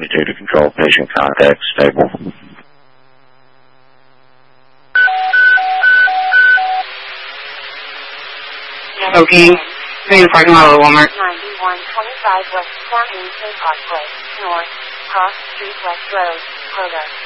72 to control. Patient contact stable. Okay. In the parking lot of Walmart. 9125 West San Jose Parkway, North, Cross Street, West Road, Kroger.